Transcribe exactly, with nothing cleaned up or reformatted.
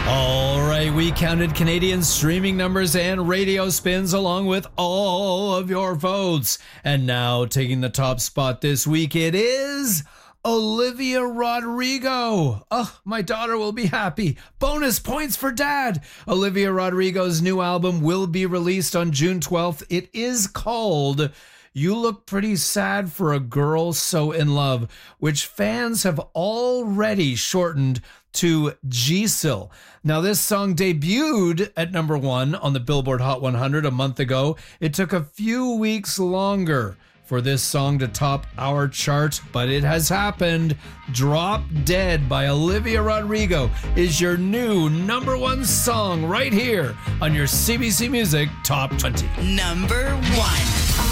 All right, we counted Canadian streaming numbers and radio spins along with all of your votes. And now taking the top spot this week, it is Olivia Rodrigo. Oh, my daughter will be happy. Bonus points for dad. Olivia Rodrigo's new album will be released on June twelfth. It is called You Look Pretty Sad for a Girl So in Love, which fans have already shortened to G-Sil. Now, this song debuted at number one on the Billboard Hot one hundred a month ago. It took a few weeks longer for this song to top our chart, but it has happened. Drop Dead by Olivia Rodrigo is your new number one song right here on your C B C Music Top twenty. Number one.